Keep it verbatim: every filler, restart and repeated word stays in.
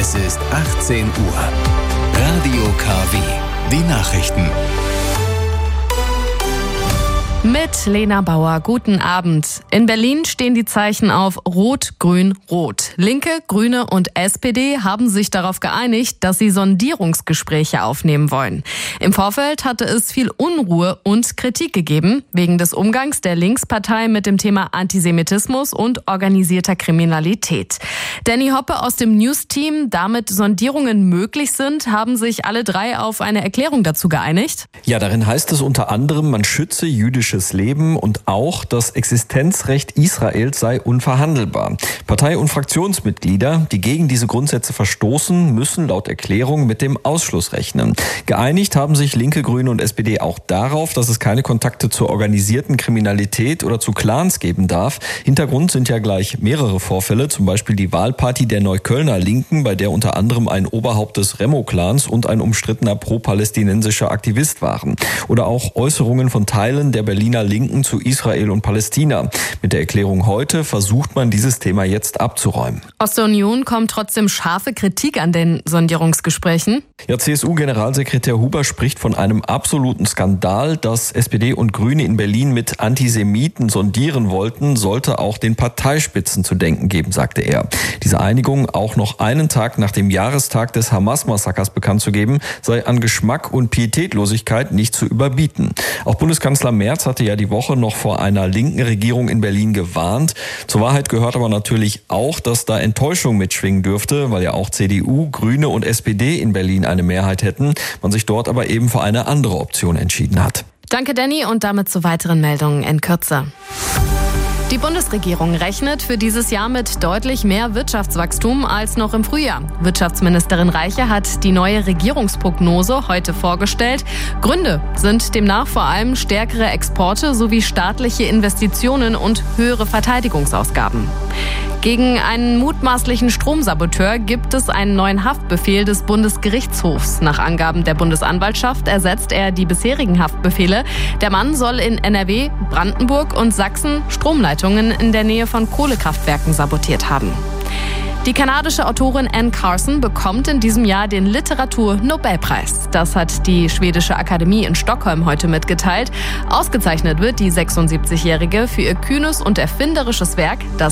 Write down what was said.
Es ist achtzehn Uhr. Radio K W. Die Nachrichten. Mit Lena Bauer, guten Abend. In Berlin stehen die Zeichen auf Rot, Grün, Rot. Linke, Grüne und S P D haben sich darauf geeinigt, dass sie Sondierungsgespräche aufnehmen wollen. Im Vorfeld hatte es viel Unruhe und Kritik gegeben, wegen des Umgangs der Linkspartei mit dem Thema Antisemitismus und organisierter Kriminalität. Danny Hoppe aus dem News-Team, damit Sondierungen möglich sind, haben sich alle drei auf eine Erklärung dazu geeinigt. Ja, darin heißt es unter anderem, man schütze jüdische Leben und auch das Existenzrecht Israels sei unverhandelbar. Partei- und Fraktionsmitglieder, die gegen diese Grundsätze verstoßen, müssen laut Erklärung mit dem Ausschluss rechnen. Geeinigt haben sich Linke, Grüne und S P D auch darauf, dass es keine Kontakte zur organisierten Kriminalität oder zu Clans geben darf. Hintergrund sind ja gleich mehrere Vorfälle, zum Beispiel die Wahlparty der Neuköllner Linken, bei der unter anderem ein Oberhaupt des Remo-Clans und ein umstrittener pro-palästinensischer Aktivist waren. Oder auch Äußerungen von Teilen der Berliner Linken zu Israel und Palästina. Mit der Erklärung heute versucht man, dieses Thema jetzt abzuräumen. Aus der Union kommt trotzdem scharfe Kritik an den Sondierungsgesprächen. Ja, C S U-Generalsekretär Huber spricht von einem absoluten Skandal. Dass S P D und Grüne in Berlin mit Antisemiten sondieren wollten, sollte auch den Parteispitzen zu denken geben, sagte er. Diese Einigung, auch noch einen Tag nach dem Jahrestag des Hamas-Massakers bekannt zu geben, sei an Geschmack und Pietätlosigkeit nicht zu überbieten. Auch Bundeskanzler Merz hatte ja die Woche noch vor einer linken Regierung in Berlin gewarnt. Zur Wahrheit gehört aber natürlich auch, dass da Enttäuschung mitschwingen dürfte, weil ja auch C D U, Grüne und S P D in Berlin eine Mehrheit hätten, man sich dort aber eben für eine andere Option entschieden hat. Danke, Danny, und damit zu weiteren Meldungen in Kürze. Die Bundesregierung rechnet für dieses Jahr mit deutlich mehr Wirtschaftswachstum als noch im Frühjahr. Wirtschaftsministerin Reiche hat die neue Regierungsprognose heute vorgestellt. Gründe sind demnach vor allem stärkere Exporte sowie staatliche Investitionen und höhere Verteidigungsausgaben. Gegen einen mutmaßlichen Stromsaboteur gibt es einen neuen Haftbefehl des Bundesgerichtshofs. Nach Angaben der Bundesanwaltschaft ersetzt er die bisherigen Haftbefehle. Der Mann soll in N R W, Brandenburg und Sachsen Stromleitungen in der Nähe von Kohlekraftwerken sabotiert haben. Die kanadische Autorin Anne Carson bekommt in diesem Jahr den Literatur-Nobelpreis. Das hat die schwedische Akademie in Stockholm heute mitgeteilt. Ausgezeichnet wird die sechsundsiebzigjährige für ihr kühnes und erfinderisches Werk, das